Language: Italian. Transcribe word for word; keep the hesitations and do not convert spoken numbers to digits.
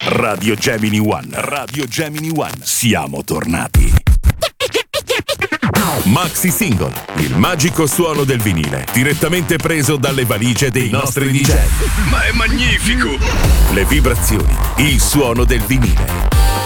Radio Gemini One, Radio Gemini One, siamo tornati. Maxi Single, il magico suono del vinile, direttamente preso dalle valigie dei nostri D J. Ma è magnifico! Le vibrazioni, il suono del vinile.